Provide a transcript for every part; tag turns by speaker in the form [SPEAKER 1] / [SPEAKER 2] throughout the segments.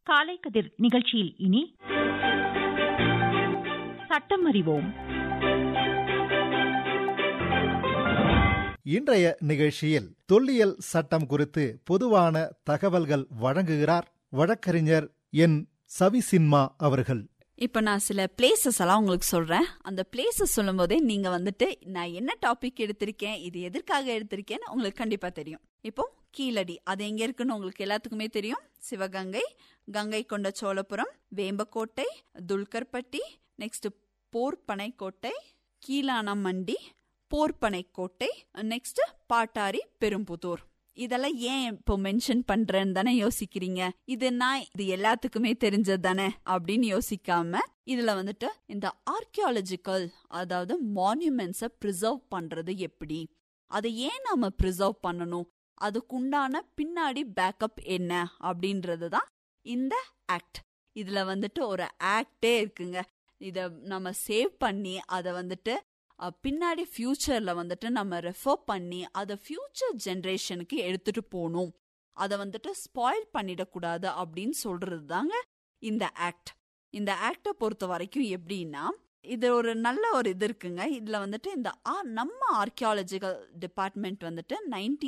[SPEAKER 1] காலை கதிர் நிகழ்ச்சியில் இனி சட்டம் அறிவோம்.
[SPEAKER 2] இன்றைய நிகழ்ச்சியில் தொல்லியல் சட்டம் குறித்து பொதுவான தகவல்கள் வழங்குகிறார் வழக்கறிஞர் என் சவிசின்மா அவர்கள்.
[SPEAKER 3] இப்ப நான் சில பிளேசஸ் எல்லாம் உங்களுக்கு சொல்றேன். அந்த பிளேசஸ் சொல்லும் போதே நீங்க வந்துட்டு நான் என்ன டாபிக் எடுத்திருக்கேன், இது எதற்காக எடுத்திருக்கேன்னு உங்களுக்கு கண்டிப்பா தெரியும். இப்போ கீழடி அது எங்க இருக்குன்னு உங்களுக்கு எல்லாத்துக்குமே தெரியும். சிவகங்கை, கங்கை கொண்ட சோழபுரம், வேம்பக்கோட்டை, துல்கர்பட்டி, நெக்ஸ்ட் போர்பனை கோட்டை, கீழானமண்டி, போர்பனை கோட்டை, நெக்ஸ்ட் பாட்டாரி பெரும்புதூர். இதெல்லாம் ஏன் இப்போ மென்ஷன் பண்றேன்னு தானே யோசிக்கிறீங்க. இது எல்லாத்துக்குமே தெரிஞ்சது தானே அப்படின்னு யோசிக்காம இதுல வந்துட்டு இந்த ஆர்கியாலஜிக்கல் அதாவது மான்யூமெண்ட்ஸை ப்ரிசர்வ் பண்றது எப்படி, அதை ஏன் நாம ப்ரிசர்வ் பண்ணணும், அதுக்குண்டான பின்னாடி பேக்கப் என்ன அப்படின்றது தான் இந்த ஆக்ட். இதுல வந்துட்டு ஒரு ஆக்டே இருக்குங்க. இத நம்ம சேவ் பண்ணி அதை வந்துட்டு பின்னாடி ஃபியூச்சர்ல வந்துட்டு நம்ம ரெஃபர் பண்ணி அதை ஃபியூச்சர் ஜெனரேஷனுக்கு எடுத்துட்டு போகணும், அதை வந்துட்டு ஸ்பாயில் பண்ணிடக்கூடாது அப்படின்னு சொல்றது தாங்க இந்த ஆக்ட். இந்த ஆக்டை பொறுத்த வரைக்கும் எப்படின்னா இது ஒரு நல்ல ஒரு இது இருக்குங்க. இதுல வந்துட்டு இந்த நம்ம ஆர்கியாலஜிக்கல் டிபார்ட்மெண்ட் வந்துட்டு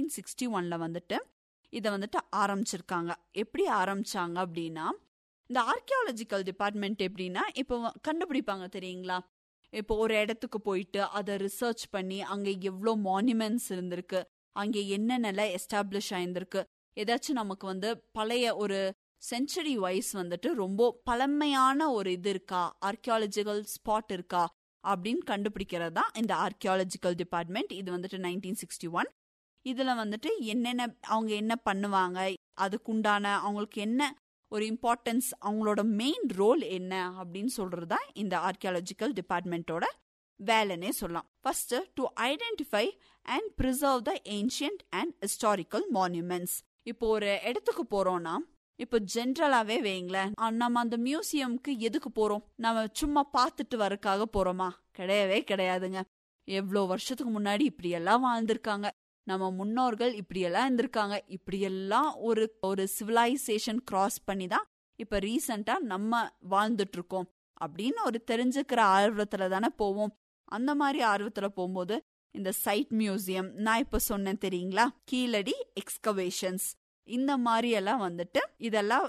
[SPEAKER 3] 1961 வந்துட்டு இதை வந்துட்டு ஆரம்பிச்சிருக்காங்க. எப்படி ஆரம்பிச்சாங்க அப்படின்னா, இந்த ஆர்கியாலஜிக்கல் டிபார்ட்மெண்ட் எப்படின்னா இப்போ கண்டுபிடிப்பாங்க தெரியுங்களா. இப்போ ஒரு இடத்துக்கு போயிட்டு அதை ரிசர்ச் பண்ணி அங்கே எவ்வளோ மான்யூமெண்ட்ஸ் இருந்திருக்கு, அங்கே என்னென்னலாம் எஸ்டாப்ளிஷ் ஆயிருந்திருக்கு, ஏதாச்சும் நமக்கு வந்து பழைய ஒரு செஞ்சுரி வைஸ் வந்துட்டு ரொம்ப பழமையான ஒரு இது இருக்கா, ஆர்கியாலஜிக்கல் ஸ்பாட் இருக்கா அப்படின்னு கண்டுபிடிக்கிறது தான் இந்த ஆர்கியாலஜிக்கல் டிபார்ட்மெண்ட். இது வந்துட்டு 1961. இதுல வந்துட்டு என்னென்ன அவங்க என்ன பண்ணுவாங்க, அதுக்குண்டான அவங்களுக்கு என்ன ஒரு இம்பார்ட்டன்ஸ், அவங்களோட மெயின் ரோல் என்ன அப்படின்னு சொல்றதுதான் இந்த ஆர்கியாலஜிக்கல் டிபார்ட்மெண்டோட வேலைன்னே சொல்லலாம். First, to identify and preserve the ancient and historical monuments. இப்போ ஒரு இடத்துக்கு போறோம்னா இப்போ ஜென்ரலாவே வைங்களேன், நம்ம அந்த மியூசியம்க்கு எதுக்கு போறோம், நம்ம சும்மா பார்த்துட்டு வரக்காக போறோமா? கிடையவே கிடையாதுங்க. எவ்வளோ வருஷத்துக்கு முன்னாடி இப்படி எல்லாம் வாழ்ந்திருக்காங்க, நம்ம முன்னோர்கள் இப்படியெல்லாம் இருந்திருக்காங்க, இப்படியெல்லாம் ஒரு சிவிலைசேஷன் கிராஸ் பண்ணி தான் இப்ப ரீசெண்டா நம்ம வாழ்ந்துட்டு இருக்கோம் அப்படின்னு ஒரு தெரிஞ்சுக்கிற ஆர்வத்துல தானே போவோம். அந்த மாதிரி ஆர்வத்துல போகும்போது இந்த சைட் மியூசியம் நான் இப்ப சொன்னேன் தெரியுங்களா, கீழடி எக்ஸ்கவேஷன்ஸ், இந்த மாதிரி எல்லாம் வந்துட்டு இதெல்லாம்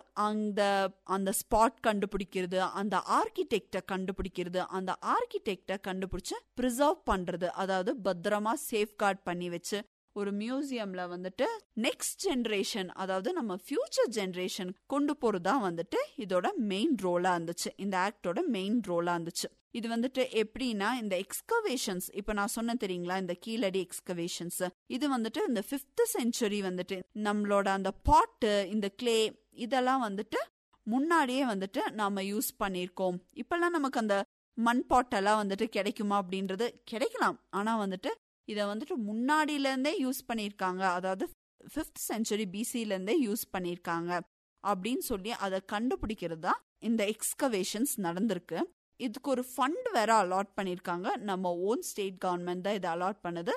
[SPEAKER 3] அந்த ஸ்பாட் கண்டுபிடிக்கிறது, அந்த ஆர்கிடெக்ட கண்டுபிடிக்கிறது, அந்த ஆர்கிடெக்ட கண்டுபிடிச்சு ப்ரிசர்வ் பண்றது, அதாவது பத்திரமா சேஃப்கார்ட் பண்ணி வச்சு ஒரு மியூசியம்ல வந்துட்டு நெக்ஸ்ட் ஜெனரேஷன், அதாவது நம்ம ஃபியூச்சர் ஜெனரேஷன் கொண்டு போறதா வந்துட்டு இதோட மெயின் ரோலா இருந்துச்சு, இந்த ஆக்டோட மெயின் ரோலா இருந்துச்சு. இது வந்துட்டு எப்படின்னா இந்த எக்ஸ்கவேஷன்ஸ் இப்ப நான் சொன்ன தெரியுங்களா, இந்த கீழடி எக்ஸ்கவேஷன்ஸ், இது வந்துட்டு இந்த 5th century வந்துட்டு நம்மளோட அந்த பாட்டு, இந்த கிளே, இதெல்லாம் வந்துட்டு முன்னாடியே வந்துட்டு நாம யூஸ் பண்ணிருக்கோம். இப்பெல்லாம் நமக்கு அந்த மண் பாட்டெல்லாம் வந்துட்டு கிடைக்குமா அப்படின்றது கிடைக்கலாம். ஆனா வந்துட்டு இதை வந்துட்டு முன்னாடியில இருந்தே யூஸ் பண்ணிருக்காங்க, அதாவது 5th century BCல இருந்தே யூஸ் பண்ணிருக்காங்க அப்படின்னு சொல்லி அதை கண்டுபிடிக்கிறது தான் இந்த எக்ஸ்கவேஷன்ஸ் நடந்திருக்கு. இதுக்கு ஒரு ஃபண்ட் வேற அலாட் பண்ணிருக்காங்க. நம்ம ஓன் ஸ்டேட் கவர்மெண்ட் தான் இதை அலாட் பண்ணுது.